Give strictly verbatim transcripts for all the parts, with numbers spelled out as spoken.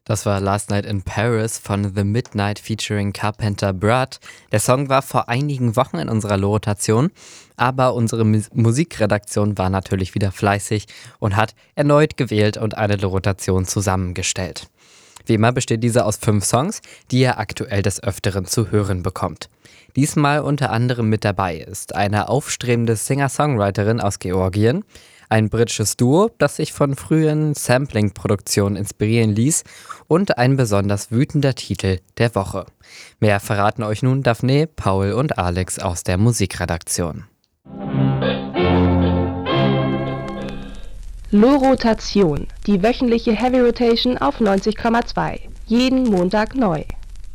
Das war Last Night in Paris von The Midnight featuring Carpenter Brut. Der Song war vor einigen Wochen in unserer Lo-Rotation, aber unsere Mus- Musikredaktion war natürlich wieder fleißig und hat erneut gewählt und eine Lo-Rotation zusammengestellt. Wie immer besteht diese aus fünf Songs, die ihr aktuell des Öfteren zu hören bekommt. Diesmal unter anderem mit dabei ist eine aufstrebende Singer-Songwriterin aus Georgien, ein britisches Duo, das sich von frühen Sampling-Produktionen inspirieren ließ und ein besonders wütender Titel der Woche. Mehr verraten euch nun Daphne, Paul und Alex aus der Musikredaktion. Lo-Rotation, die wöchentliche Heavy Rotation auf neunzig Komma zwei. Jeden Montag neu.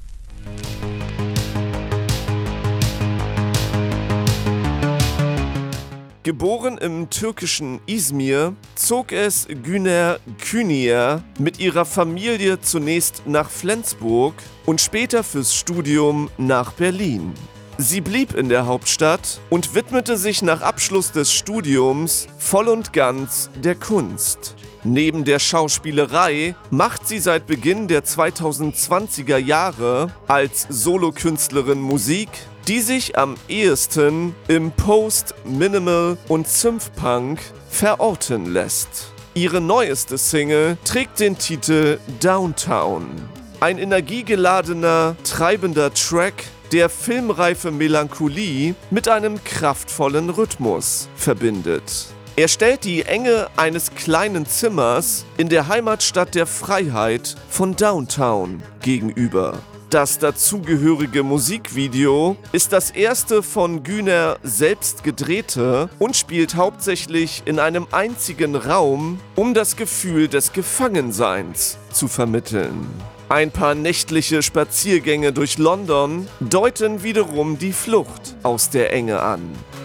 Geboren im türkischen Izmir, zog es Güner Güner mit ihrer Familie zunächst nach Flensburg und später fürs Studium nach Berlin. Sie blieb in der Hauptstadt und widmete sich nach Abschluss des Studiums voll und ganz der Kunst. Neben der Schauspielerei macht sie seit Beginn der zweitausendzwanziger Jahre als Solokünstlerin Musik, die sich am ehesten im Post-, Minimal- und Synthpunk verorten lässt. Ihre neueste Single trägt den Titel Downtown. Ein energiegeladener, treibender Track, der filmreife Melancholie mit einem kraftvollen Rhythmus verbindet. Er stellt die Enge eines kleinen Zimmers in der Heimatstadt der Freiheit von Downtown gegenüber. Das dazugehörige Musikvideo ist das erste von Güner selbst gedrehte und spielt hauptsächlich in einem einzigen Raum, um das Gefühl des Gefangenseins zu vermitteln. Ein paar nächtliche Spaziergänge durch London deuten wiederum die Flucht aus der Enge an.